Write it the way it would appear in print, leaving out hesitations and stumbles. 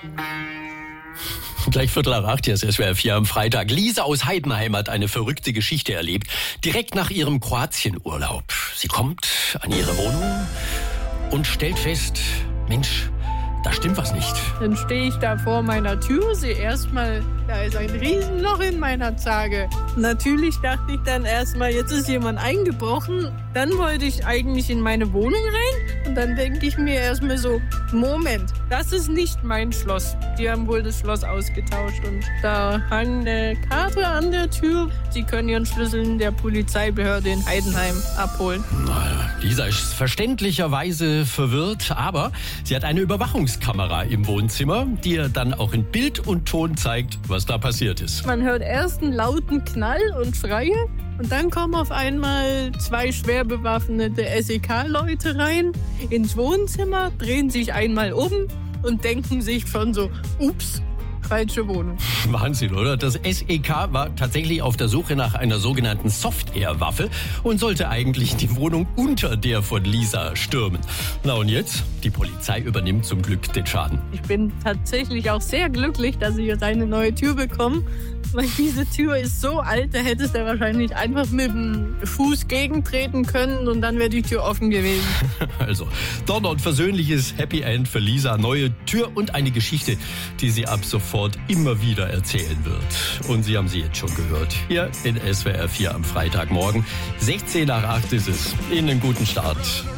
Gleich 7:45, hier ist SWR 4 am Freitag. Lisa aus Heidenheim hat eine verrückte Geschichte erlebt. Direkt nach ihrem Kroatienurlaub. Sie kommt an ihre Wohnung und stellt fest, Mensch, da stimmt was nicht. Dann stehe ich da vor meiner Tür, sehe erstmal, da ist ein Riesenloch in meiner Zarge. Natürlich dachte ich dann erstmal, jetzt ist jemand eingebrochen. Dann wollte ich eigentlich in meine Wohnung rein und dann denke ich mir erstmal so, Moment, das ist nicht mein Schloss. Die haben wohl das Schloss ausgetauscht und da hang eine Karte an der Tür. Sie können ihren Schlüssel in der Polizeibehörde in Heidenheim abholen. Lisa ist verständlicherweise verwirrt, aber sie hat eine Überwachungskamera im Wohnzimmer, die ihr dann auch in Bild und Ton zeigt, was da passiert ist. Man hört erst einen lauten Knall und Schreie und dann kommen auf einmal 2 schwer bewaffnete SEK-Leute rein ins Wohnzimmer, drehen sich einmal um und denken sich schon so, ups, falsche Wohnung. Wahnsinn, oder? Das SEK war tatsächlich auf der Suche nach einer sogenannten Software-Waffe und sollte eigentlich die Wohnung unter der von Lisa stürmen. Na und jetzt? Die Polizei übernimmt zum Glück den Schaden. Ich bin tatsächlich auch sehr glücklich, dass ich jetzt eine neue Tür bekomme, weil diese Tür ist so alt, da hättest du wahrscheinlich einfach mit dem Fuß gegentreten können und dann wäre die Tür offen gewesen. Also, Donner und versöhnliches Happy End für Lisa. Neue Tür und eine Geschichte, die sie ab sofort immer wieder erzählen wird. Und Sie haben sie jetzt schon gehört. Hier in SWR 4 am Freitagmorgen. 7:45 ist es. Ihnen einen guten Start.